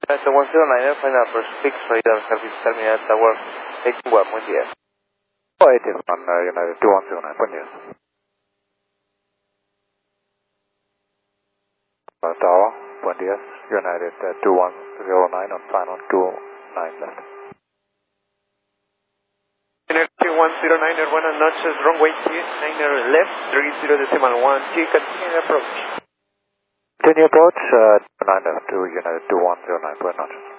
109, final first fix, radar service terminal tower, 81, buen día. 81, United 2109, buen día. Tower, buen día, United 2109 on final 29 left. United 2109, buenas noches, runway 9 left, 30.1, continue approach. Continue approach, 9 left to United 2109, buenas noches.